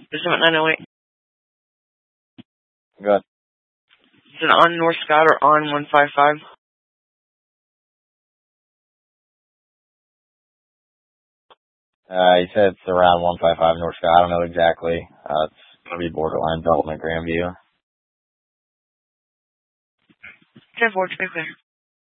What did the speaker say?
This is 908. Good. Is it on North Scott or on 155? You said it's around 155 North Scott. I don't know exactly. It's going to be borderline Belton at Grandview. 10-4, to be clear.